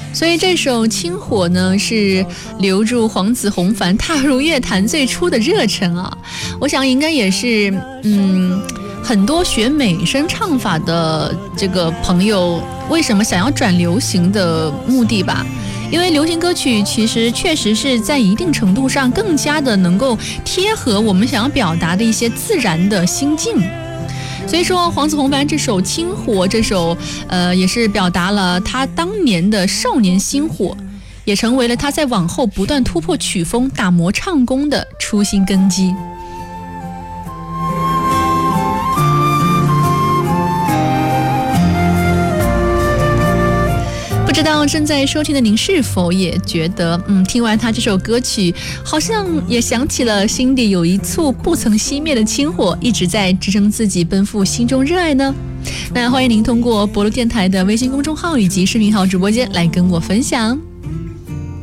所以这首《清火》呢，是留住黄子弘凡踏入乐坛最初的热忱啊。我想应该也是，很多学美声唱法的这个朋友，为什么想要转流行的目的吧？因为流行歌曲其实确实是在一定程度上更加的能够贴合我们想要表达的一些自然的心境。所以说黄子弘凡这首《清火》这首也是表达了他当年的少年心火，也成为了他在往后不断突破曲风打磨唱功的初心根基。不知道正在收听的您是否也觉得听完他这首歌曲，好像也想起了心底有一簇不曾熄灭的清火，一直在支撑自己奔赴心中热爱呢？那欢迎您通过博路电台的微信公众号以及视频号直播间来跟我分享。